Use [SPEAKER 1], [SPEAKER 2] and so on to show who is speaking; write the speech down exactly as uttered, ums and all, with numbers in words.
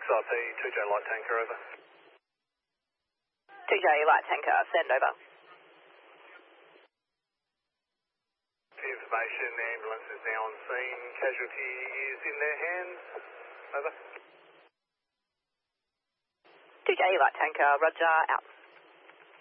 [SPEAKER 1] R T, two J light tanker, over.
[SPEAKER 2] two J light tanker, send over.
[SPEAKER 1] Information, the ambulance is now on scene, casualty is in their hands, over.
[SPEAKER 2] two J light tanker, roger, out.